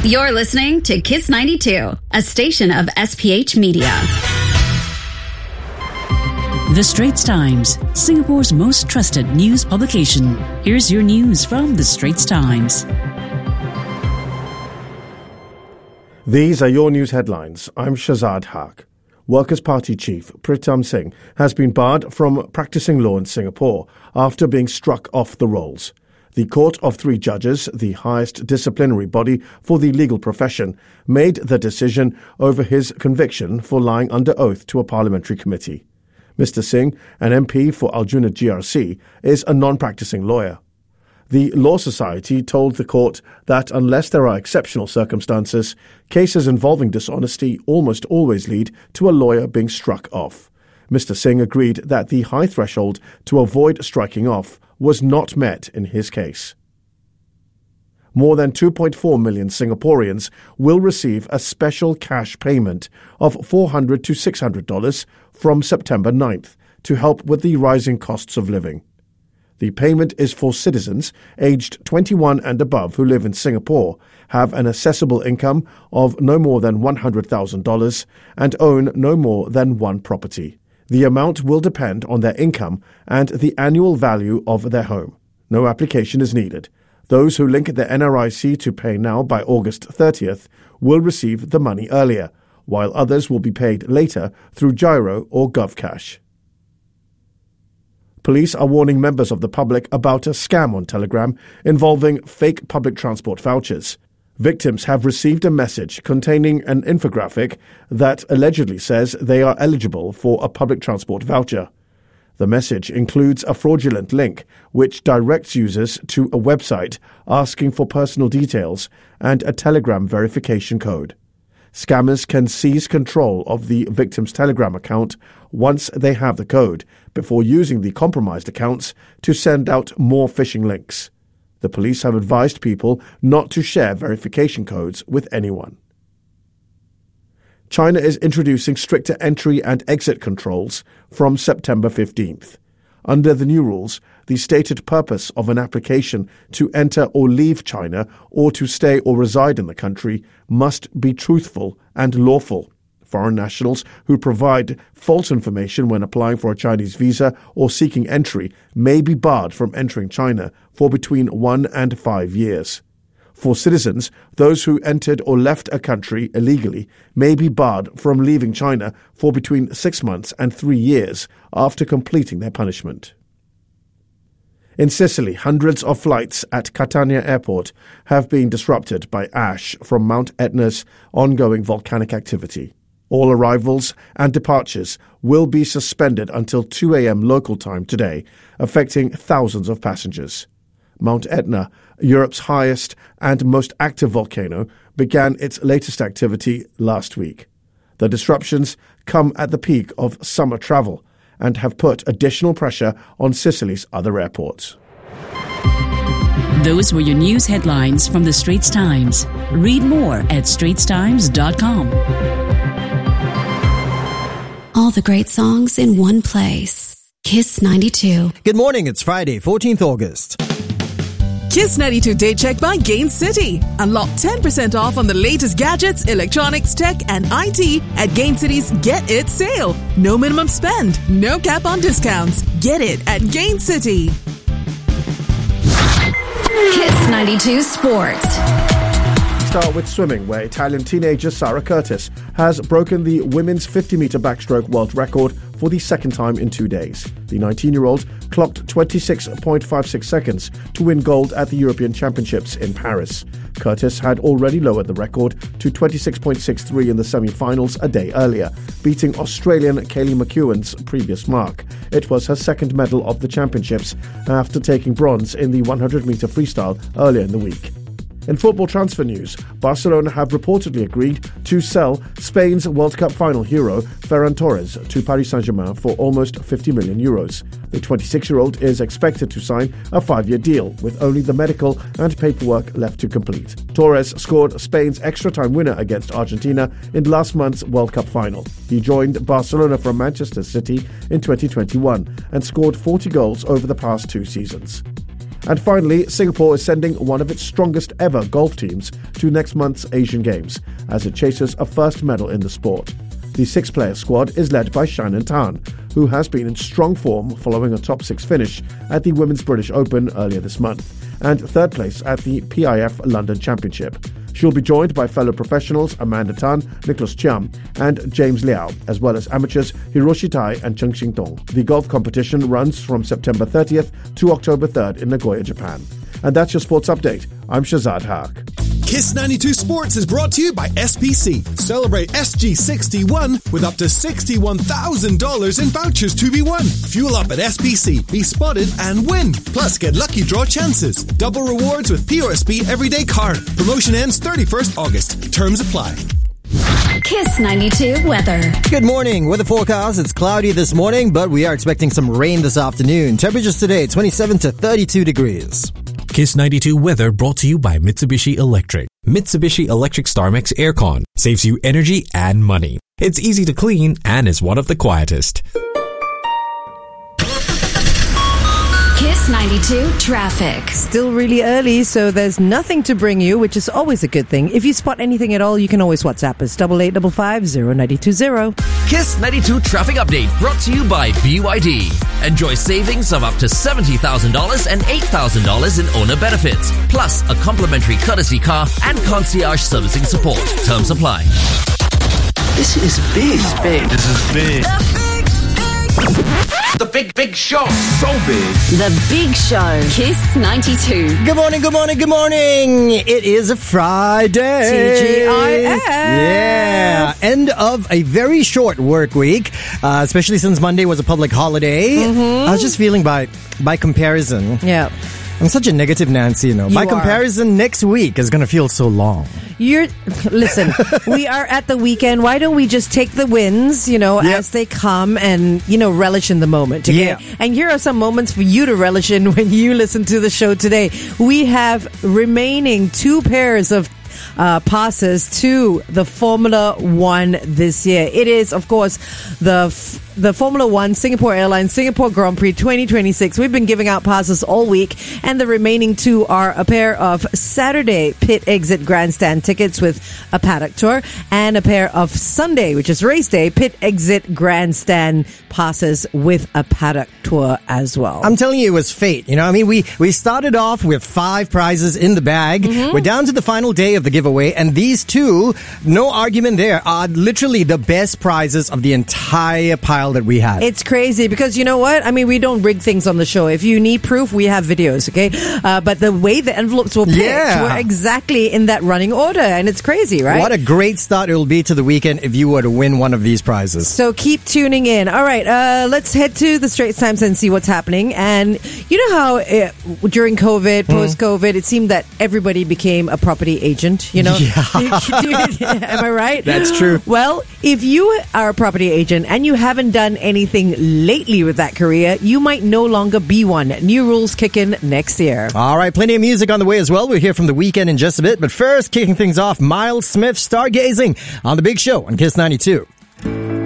You're listening to Kiss 92, a station of SPH Media. The Straits Times, Singapore's most trusted news publication. Here's your news from The Straits Times. These are your news headlines. I'm Shazad Haq. Workers' Party chief Pritam Singh has been barred from practicing law in Singapore after being struck off the rolls. The Court of Three Judges, the highest disciplinary body for the legal profession, made the decision over his conviction for lying under oath to a parliamentary committee. Mr. Singh, an MP for Aljunied GRC, is a non-practicing lawyer. The Law Society told the court that unless there are exceptional circumstances, cases involving dishonesty almost always lead to a lawyer being struck off. Mr. Singh agreed that the high threshold to avoid striking off was not met in his case. More than 2.4 million Singaporeans will receive a special cash payment of $400 to $600 from September 9th to help with the rising costs of living. The payment is for citizens aged 21 and above who live in Singapore, have an assessable income of no more than $100,000 and own no more than one property. The amount will depend on their income and the annual value of their home. No application is needed. Those who link their NRIC to Pay Now by August 30th will receive the money earlier, while others will be paid later through Giro or GovCash. Police are warning members of the public about a scam on Telegram involving fake public transport vouchers. Victims have received a message containing an infographic that allegedly says they are eligible for a public transport voucher. The message includes a fraudulent link which directs users to a website asking for personal details and a Telegram verification code. Scammers can seize control of the victim's Telegram account once they have the code, before using the compromised accounts to send out more phishing links. The police have advised people not to share verification codes with anyone. China is introducing stricter entry and exit controls from September 15th. Under the new rules, the stated purpose of an application to enter or leave China or to stay or reside in the country must be truthful and lawful. Foreign nationals who provide false information when applying for a Chinese visa or seeking entry may be barred from entering China for between 1 and 5 years. For citizens, those who entered or left a country illegally may be barred from leaving China for between 6 months and 3 years after completing their punishment. In Sicily, hundreds of flights at Catania Airport have been disrupted by ash from Mount Etna's ongoing volcanic activity. All arrivals and departures will be suspended until 2 a.m. local time today, affecting thousands of passengers. Mount Etna, Europe's highest and most active volcano, began its latest activity last week. The disruptions come at the peak of summer travel and have put additional pressure on Sicily's other airports. Those were your news headlines from The Straits Times. Read more at straitstimes.com. All the great songs in one place. Kiss 92. Good morning, it's Friday, 14th August. Kiss 92 Day Check by Gain City. Unlock 10% off on the latest gadgets, electronics, tech and IT at Gain City's Get It sale. No minimum spend, no cap on discounts. Get it at Gain City. Kiss 92 Sports. Start with swimming, where Italian teenager Sara Curtis has broken the women's 50-meter backstroke world record for the second time in 2 days. The 19-year-old clocked 26.56 seconds to win gold at the European Championships in Paris. Curtis had already lowered the record to 26.63 in the semi-finals a day earlier, beating Australian Kaylee McEwen's previous mark. It was her second medal of the championships after taking bronze in the 100-meter freestyle earlier in the week. In football transfer news, Barcelona have reportedly agreed to sell Spain's World Cup final hero Ferran Torres to Paris Saint-Germain for almost €50 million. The 26-year-old is expected to sign a 5-year deal with only the medical and paperwork left to complete. Torres scored Spain's extra-time winner against Argentina in last month's World Cup final. He joined Barcelona from Manchester City in 2021 and scored 40 goals over the past 2 seasons. And finally, Singapore is sending one of its strongest ever golf teams to next month's Asian Games as it chases a first medal in the sport. The 6-player squad is led by Shannon Tan, who has been in strong form following a top 6 finish at the Women's British Open earlier this month, and third place at the PIF London Championship. She'll be joined by fellow professionals Amanda Tan, Nicholas Chiam, and James Liao, as well as amateurs Hiroshi Tai and Cheng Xingdong. The golf competition runs from September 30th to October 3rd in Nagoya, Japan. And that's your sports update. I'm Shazad Haq. Kiss 92 Sports is brought to you by SPC. Celebrate SG61 with up to $61,000 in vouchers to be won. Fuel up at SPC, be spotted and win. Plus get lucky draw chances. Double rewards with POSB Everyday Card. Promotion ends 31st August. Terms apply. Kiss 92 weather. Good morning. Weather forecast. It's cloudy this morning, but we are expecting some rain this afternoon. Temperatures today, 27 to 32 degrees. Kiss 92 weather brought to you by Mitsubishi Electric. Mitsubishi Electric StarMix Aircon saves you energy and money. It's easy to clean and is one of the quietest. Kiss 92 traffic. Still really early, so there's nothing to bring you, which is always a good thing. If you spot anything at all, you can always WhatsApp us 8855-0920. Kiss 92 traffic update brought to you by BYD. Enjoy savings of up to $70,000 and $8,000 in owner benefits, plus a complimentary courtesy car and concierge servicing support. Terms apply. This is big. This is big. The big show. So big. The Big Show. Kiss 92. Good morning, good morning, good morning. It is a Friday. TGIF. Yeah. End of a very short work week, especially since Monday was a public holiday. I was just feeling by comparison. Yeah. I'm such a negative Nancy, you know. By comparison, next week is going to feel so long. Listen, we are at the weekend. Why don't we just take the wins, as they come and, relish in the moment. Okay? Yeah. And here are some moments for you to relish in when you listen to the show today. We have remaining 2 pairs of passes to the Formula One this year. It is, of course, the Formula One Singapore Airlines Singapore Grand Prix 2026. We've been giving out passes all week, and the remaining 2 are a pair of Saturday pit exit grandstand tickets with a paddock tour and a pair of Sunday, which is race day, pit exit grandstand passes with a paddock tour as well. I'm telling you, it was fate. We started off with 5 prizes in the bag. We're down to the final day of the giveaway, and these 2, no argument there, are literally the best prizes of the entire pile that we had. It's crazy because you know what? I mean, we don't rig things on the show. If you need proof, we have videos, okay? But the way the envelopes were picked were exactly in that running order, and it's crazy, right? What a great start it will be to the weekend if you were to win one of these prizes. So keep tuning in. All right, let's head to the Straits Times and see what's happening. And you know how during COVID, post-COVID, it seemed that everybody became a property agent, Yeah. Am I right? That's true. Well, if you are a property agent and you haven't done anything lately with that career, you might no longer be one. New rules kick in next year. All right, plenty of music on the way as well. We'll hear from The Weeknd in just a bit. But first, kicking things off, Miles Smith, Stargazing on The Big Show on Kiss 92.